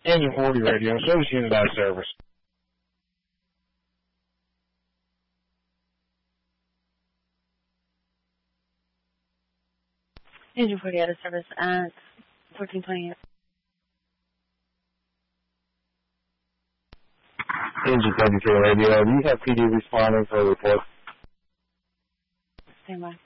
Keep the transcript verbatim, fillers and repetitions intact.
Engine forty radio, service unit out of service. Engine forty out of service at fourteen twenty-eight. Engine thirty-three radio, do you have P D responding for a report? Stand by.